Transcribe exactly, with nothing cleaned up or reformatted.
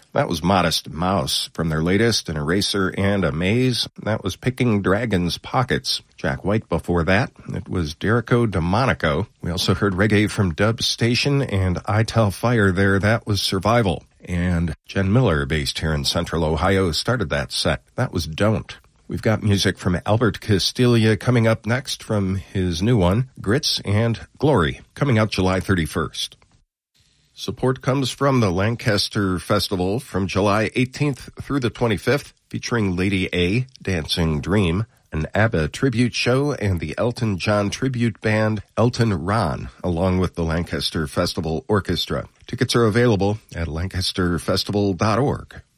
That was Modest Mouse from their latest, An Eraser and a Maze. That was Picking Dragons' Pockets. Jack White before that. It was Derico DeMonico. We also heard reggae from Dub Station and I Tell Fire there. That was Survival. And Jen Miller, based here in Central Ohio, started that set. That was Don't. We've got music from Albert Castiglia coming up next from his new one, Grits and Glory, coming out July thirty-first. Support comes from the Lancaster Festival from July eighteenth through the twenty-fifth, featuring Lady A, Dancing Dream, an ABBA tribute show, and the Elton John tribute band Elton Ron, along with the Lancaster Festival Orchestra. Tickets are available at lancaster festival dot org.